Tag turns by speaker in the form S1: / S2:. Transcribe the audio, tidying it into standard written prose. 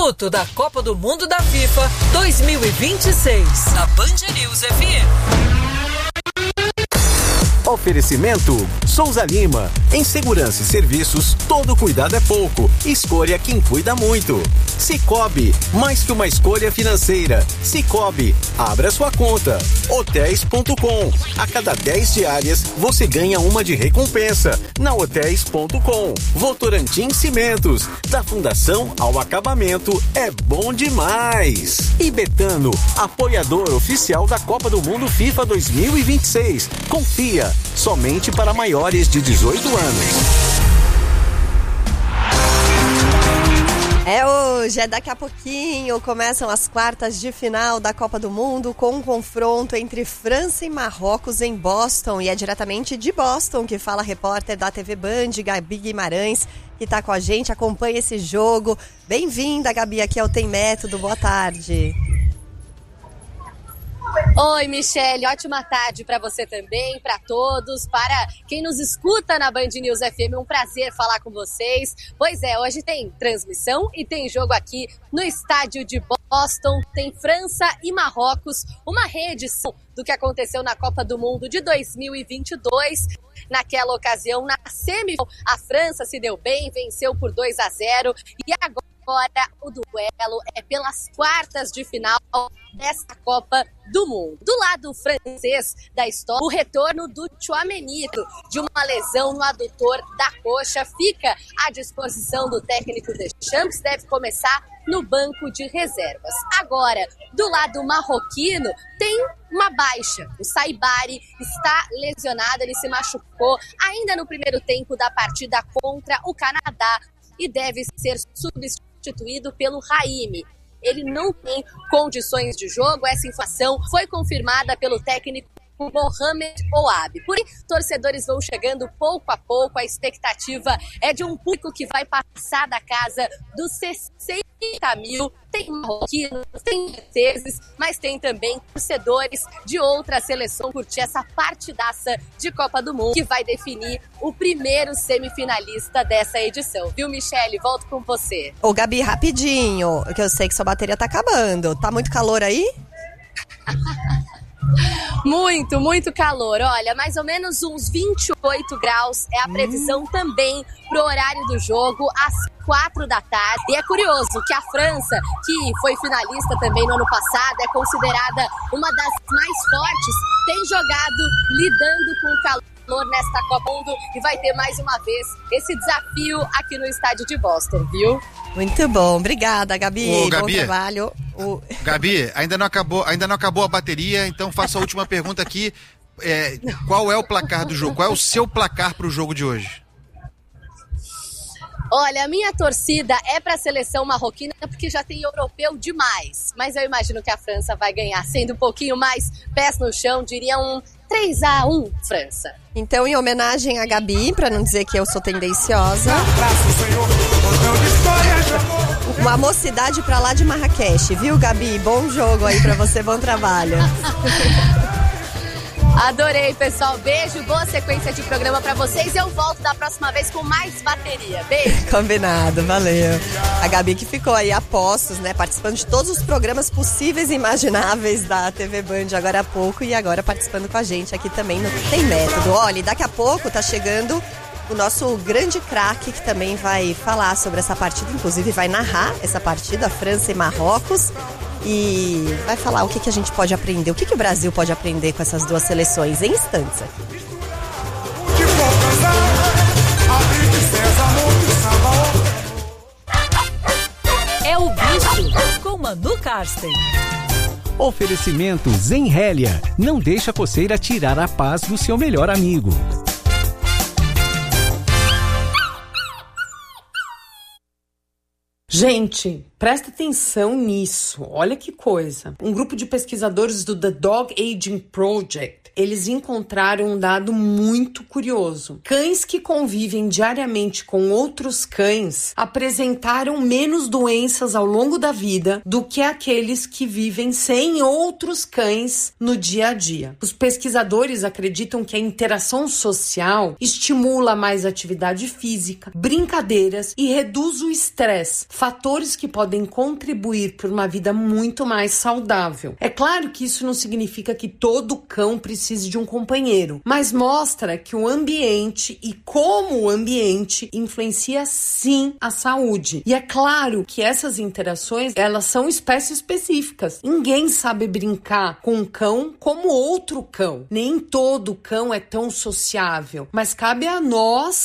S1: minuto da Copa do Mundo da FIFA 2026. Na Band News FM.
S2: Oferecimento Souza Lima. Em segurança e serviços, todo cuidado é pouco. Escolha quem cuida muito. Cicobi, mais que uma escolha financeira. Cicobi, abra sua conta. Hotéis.com. A cada 10 diárias, você ganha uma de recompensa. Na Hotéis.com. Votorantim Cimentos. Da fundação ao acabamento, é bom demais. E Betano, apoiador oficial da Copa do Mundo FIFA 2026. Confia. Somente para maiores de 18 anos.
S3: É hoje, é daqui a pouquinho, começam as quartas de final da Copa do Mundo com um confronto entre França e Marrocos em Boston. E é diretamente de Boston que fala a repórter da TV Band, Gabi Guimarães, que está com a gente, acompanha esse jogo. Bem-vinda, Gabi, aqui ao Tem Método, boa tarde.
S4: Oi, Michele, ótima tarde para você também, para todos, para quem nos escuta na Band News FM, um prazer falar com vocês. Pois é, hoje tem transmissão e tem jogo aqui no estádio de Boston, tem França e Marrocos, uma reedição do que aconteceu na Copa do Mundo de 2022. Naquela ocasião, na semifinal, a França se deu bem, venceu por 2-0 e agora o duelo é pelas quartas de final dessa Copa do Mundo. Do lado francês da história, o retorno do Tchouaméni, de uma lesão no adutor da coxa, fica à disposição do técnico Deschamps, deve começar no banco de reservas. Agora, do lado marroquino, tem uma baixa. O Saibari está lesionado, ele se machucou ainda no primeiro tempo da partida contra o Canadá e deve ser substituído pelo Raimi. Ele não tem condições de jogo, essa informação foi confirmada pelo técnico Mohamed Ouabi. Por isso, torcedores vão chegando pouco a pouco, a expectativa é de um público que vai passar da casa dos 60 mil. Tem marroquinos, tem franceses, mas tem também torcedores de outra seleção curtir essa partidaça de Copa do Mundo que vai definir o primeiro semifinalista dessa edição. Viu, Michele? Volto com você.
S3: Ô, Gabi, rapidinho, que eu sei que sua bateria tá acabando. Tá muito calor aí?
S4: Muito calor. Olha, mais ou menos uns 28 graus é a previsão também pro horário do jogo, às 4 da tarde. E é curioso que a França, que foi finalista também no ano passado, é considerada uma das mais fortes, tem jogado lidando com o calor nesta Copa do Mundo e vai ter mais uma vez esse desafio aqui no estádio de Boston, viu?
S3: Muito bom, obrigada, Gabi.
S5: Ô, Gabi,
S3: bom trabalho.
S5: Gabi, ainda não acabou a bateria, então faço a última pergunta aqui. Qual é o placar do jogo? Qual é o seu placar para o jogo de hoje?
S4: Olha, a minha torcida é para a seleção marroquina porque já tem europeu demais. Mas eu imagino que a França vai ganhar, sendo um pouquinho mais pés no chão, diria um 3-1 França.
S3: Então, em homenagem a Gabi, para não dizer que eu sou tendenciosa, uma mocidade pra lá de Marrakech, viu, Gabi? Bom jogo aí pra você, bom trabalho.
S4: Adorei, pessoal. Beijo, boa sequência de programa pra vocês. Eu volto da próxima vez com mais bateria. Beijo.
S3: Combinado, valeu. A Gabi que ficou aí a postos, né? Participando de todos os programas possíveis e imagináveis da TV Band agora há pouco e agora participando com a gente aqui também no Tem Método. Olha, e daqui a pouco tá chegando o nosso grande craque que também vai falar sobre essa partida, inclusive vai narrar essa partida, França e Marrocos. E vai falar o que a gente pode aprender, o que o Brasil pode aprender com essas duas seleções em instantes aqui.
S1: É o Bicho, com Manu Karsten.
S6: Oferecimento Zenrélia. Não deixa a coceira tirar a paz do seu melhor amigo.
S7: Gente, presta atenção nisso. Olha que coisa. Um grupo de pesquisadores do The Dog Aging Project eles encontraram um dado muito curioso. Cães que convivem diariamente com outros cães apresentaram menos doenças ao longo da vida do que aqueles que vivem sem outros cães no dia a dia. Os pesquisadores acreditam que a interação social estimula mais atividade física, brincadeiras e reduz o estresse, fatores que podem contribuir para uma vida muito mais saudável. É claro que isso não significa que todo cão precise de um companheiro, mas mostra que o ambiente e como o ambiente influencia sim a saúde. E é claro que essas interações, elas são espécies específicas. Ninguém sabe brincar com um cão como outro cão. Nem todo cão é tão sociável, mas cabe a nós